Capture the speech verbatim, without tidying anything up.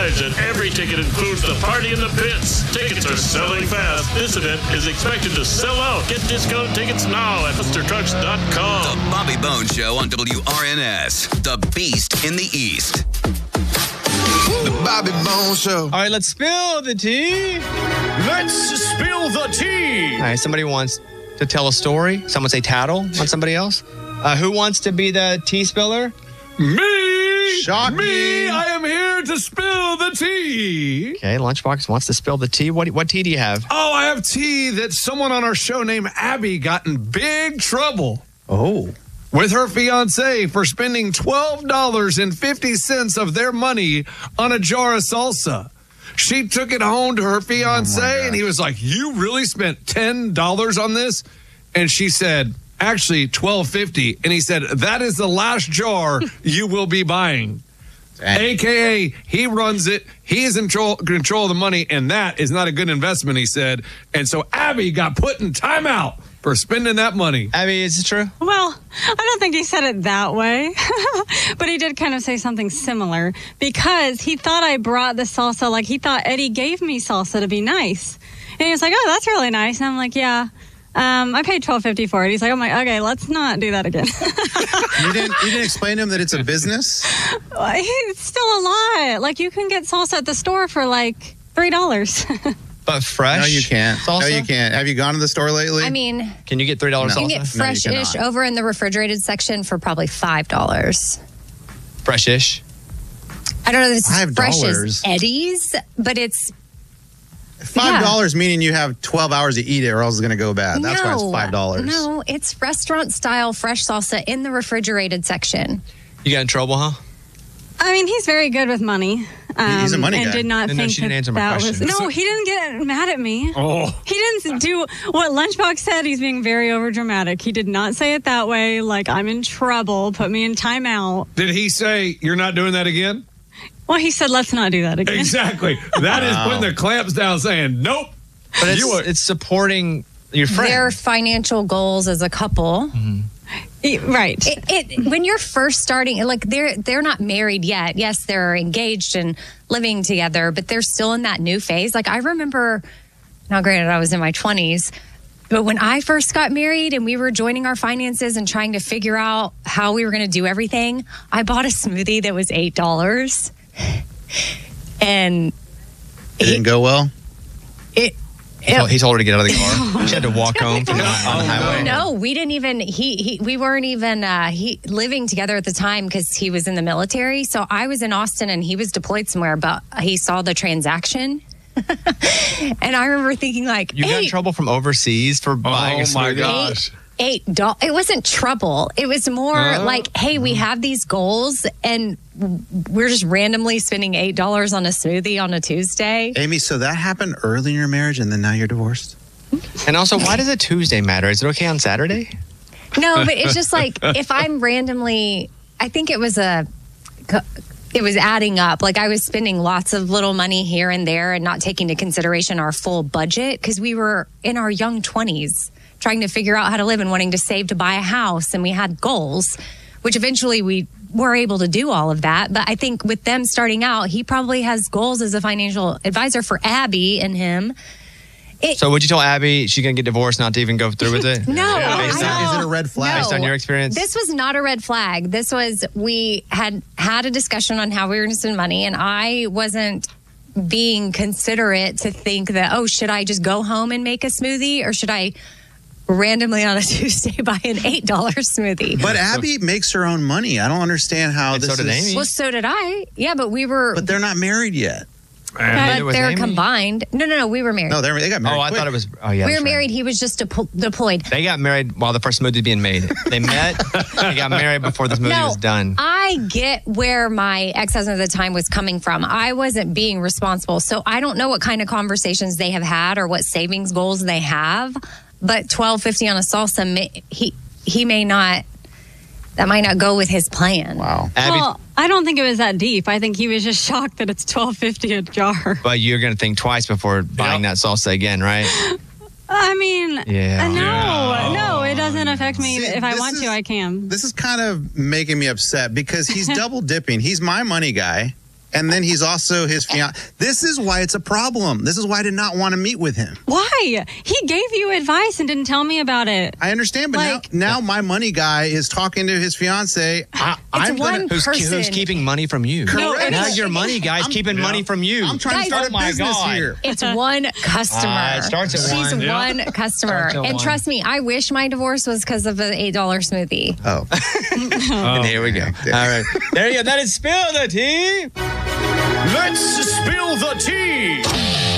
advised that every ticket includes the party in the pits. Tickets are selling fast. This event is expected to sell out. Get discount tickets now at buster trucks dot com. The Bobby Bones Show on W R N S. The Beast in the East. The Bobby Bones Show. All right, let's spill the tea. Let's spill the tea. All right, somebody wants to tell a story. Someone say tattle on somebody else. Uh, who wants to be the tea spiller? Me. Shocking. Me. I am here to spill the tea. Okay, Lunchbox wants to spill the tea. What what tea do you have? Oh, I have tea that someone on our show named Abby got in big trouble. Oh. With her fiance for spending twelve dollars and fifty cents of their money on a jar of salsa. She took it home to her fiance, Oh and he was like, "You really spent ten dollars on this?" And she said, "Actually, twelve fifty." And he said, "That is the last jar you will be buying." A K A, he runs it. He is in control, control of the money, and that is not a good investment, he said. And so Abby got put in timeout for spending that money. Abby, is it true? Well, I don't think he said it that way, but he did kind of say something similar because he thought I brought the salsa, like he thought Eddie gave me salsa to be nice. And he was like, "Oh, that's really nice." And I'm like, "Yeah, um, I paid twelve fifty for it." He's like, "Oh my, okay, let's not do that again." You didn't you didn't explain to him that it's a business? It's still a lot. Like you can get salsa at the store for like three dollars. But fresh? No, you can't. Salsa? No, you can't. Have you gone to the store lately? I mean, Can you get three dollars No. you salsa? can get No, you fresh-ish cannot. over in the refrigerated section for probably five dollars. Fresh-ish? I don't know if it's Five as fresh dollars? as Eddie's, but it's Five dollars meaning you have twelve hours to eat it, or else it's going to go bad. That's why it's no, five dollars. No, it's restaurant-style fresh salsa in the refrigerated section. You got in trouble, huh? I mean, he's very good with money. Um, He's a money and guy. did not No, no, think she didn't that, answer my that question. was. No, he didn't get mad at me. Oh. He didn't do what Lunchbox said. He's being very overdramatic. He did not say it that way. Like, I'm in trouble. Put me in timeout. Did he say, "You're not doing that again"? Well, he said, let's not do that again. Exactly. That is putting the clamps down, saying, "Nope." But it's, You are- it's supporting your friend. Their financial goals as a couple. E- Right. It, it when you're first starting, like they're they're not married yet. Yes, they're engaged and living together, but they're still in that new phase. Like I remember, now granted, I was in my twenties, but when I first got married and we were joining our finances and trying to figure out how we were going to do everything, I bought a smoothie that was eight dollars, and It didn't go well? it. He told, he told her to get out of the car. She had to walk home from the, on the highway. No, we didn't even. He, he we weren't even uh, he living together at the time because he was in the military. So I was in Austin and he was deployed somewhere. But he saw the transaction, and I remember thinking like, You got in eight, trouble from overseas for buying a Oh, my smoothie? gosh. eight dollars. It wasn't trouble. It was more Uh, like, hey, we have these goals, and we're just randomly spending eight dollars on a smoothie on a Tuesday. Amy, so that happened early in your marriage and then now you're divorced? And also, why does a Tuesday matter? Is it okay on Saturday? No, but it's just like if I'm randomly, I think it was a, it was adding up. Like I was spending lots of little money here and there and not taking into consideration our full budget because we were in our young twenties trying to figure out how to live and wanting to save to buy a house. And we had goals, which eventually we were able to do all of that. But I think with them starting out, he probably has goals as a financial advisor for Abby and him. It, So would you tell Abby she's going to get divorced not to even go through with it? No, Based I on- know. Is it a red flag? Based on your experience? This was not a red flag. This was, we had had a discussion on how we were going to spend money, and I wasn't being considerate to think that, oh, should I just go home and make a smoothie, or should I randomly on a Tuesday buy an eight dollar smoothie? But Abby makes her own money. I don't understand how And this so did is. Amy. Well, so did I. Yeah, but we were, But they're not married yet. Neither but was they're Amy. combined. No, no, no, we were married. No, they're, they got married. Oh, I quick. thought it was. Oh, yeah. we that's were right. married. He was just de- deployed. They got married while the first smoothie was being made. They met. They got married before the smoothie No, was done. I get where my ex-husband at the time was coming from. I wasn't being responsible. So I don't know what kind of conversations they have had or what savings goals they have. But twelve fifty on a salsa, may, he he may not, that might not go with his plan. Wow. Abby, Well, I don't think it was that deep. I think he was just shocked that it's twelve fifty a jar. but you're going to think twice before buying that salsa again, right? I mean, Yeah. uh, no, Yeah. no, it doesn't affect me. See, if I this want is- to, I can. This is kind of making me upset because he's double dipping. He's my money guy, And then he's also his fiance. This is why it's a problem. This is why I did not want to meet with him. Why? He gave you advice and didn't tell me about it. I understand, but Like- now, now my money guy is talking to his fiance. I, I'm one gonna, Who's, person. who's keeping money from you? No, it's- now your money guy's I'm- keeping yeah. money from you. I'm trying Guys, to start oh a my business God. here. It's one customer. Uh, it starts at She's one. one customer. Starts at And one. trust me, I wish my divorce was because of an eight dollar smoothie. Oh, And there we go. All right. There you go. That is Spill the Tea. Let's spill the tea.